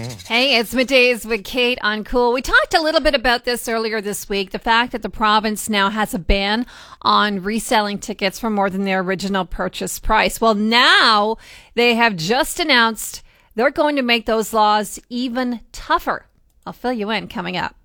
Hey, it's Middays with Kate on Cool. We talked a little bit about this earlier this week, the fact that the province now has a ban on reselling tickets for more than their original purchase price. Well, now they have just announced they're going to make those laws even tougher. I'll fill you in coming up.